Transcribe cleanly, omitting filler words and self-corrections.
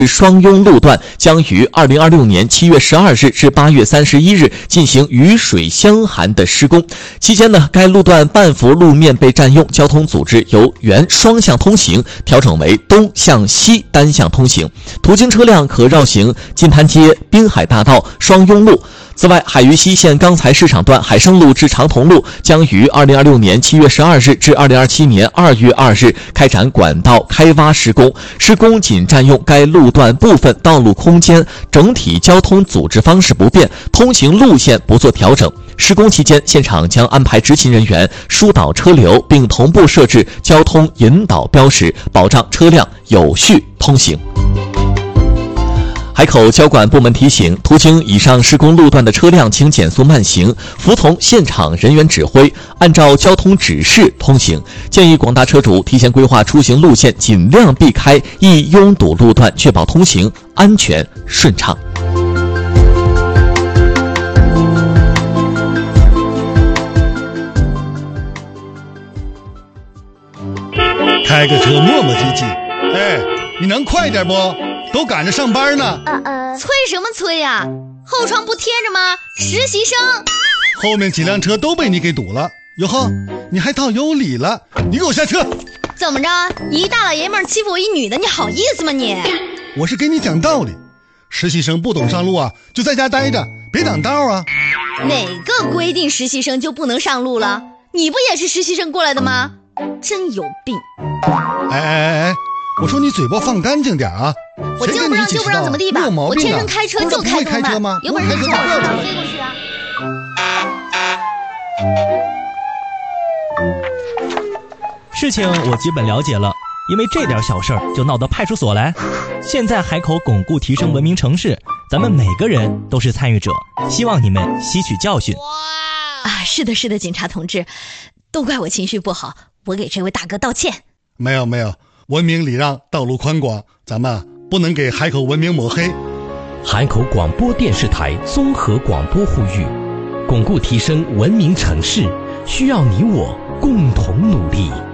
双雍路段将于2026年7月12日至8月31日进行雨水相涵的施工。期间呢，该路段半幅路面被占用，交通组织由原双向通行调整为东向西单向通行，途经车辆可绕行金滩街、滨海大道、双雍路。此外，海渝西线钢材市场段海生路至长桐路将于2026年7月12日至2027年2月2日开展管道开挖施工，施工仅占用该路段部分道路空间，整体交通组织方式不变，通行路线不做调整。施工期间，现场将安排执勤人员疏导车流，并同步设置交通引导标识，保障车辆有序通行。海口交管部门提醒，途经以上施工路段的车辆请减速慢行，服从现场人员指挥，按照交通指示通行。建议广大车主提前规划出行路线，尽量避开易拥堵路段，确保通行安全顺畅。 开个车磨磨唧唧，哎，你能快点不？都赶着上班呢。 催什么催呀？后窗不贴着吗？实习生。 后面几辆车都被你给堵了。哟呵，你还套有理了，你给我下车。 怎么着？一大老爷们儿欺负我一女的，你好意思吗你？ 我是给你讲道理，实习生不懂上路啊，就在家待着，别挡道啊。 哪个规定实习生就不能上路了？你不也是实习生过来的吗？真有病。 哎，我说你嘴巴放干净点啊。 我就不让就不让怎么地吧，我天生开车就开更慢，有本事你叫我上车飞过去啊。 事情我基本了解了，因为这点小事儿就闹到派出所来。现在海口巩固提升文明城市，咱们每个人都是参与者，希望你们吸取教训。 是的，警察同志，都怪我情绪不好，我给这位大哥道歉。 没有，文明礼让，道路宽广，咱们不能给海口文明抹黑。 海口广播电视台综合广播呼吁，巩固提升文明城市，需要你我共同努力。